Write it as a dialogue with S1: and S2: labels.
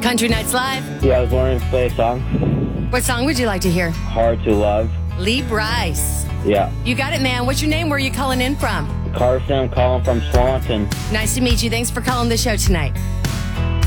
S1: Country Nights Live.
S2: Yeah, I was wondering to play a song.
S1: What song would you like to hear?
S2: Hard to Love.
S1: Lee Brice.
S2: Yeah.
S1: You got it, man. What's your name? Where are you calling in from?
S2: Carson, I'm calling from Swanton.
S1: Nice to meet you. Thanks for calling the show tonight.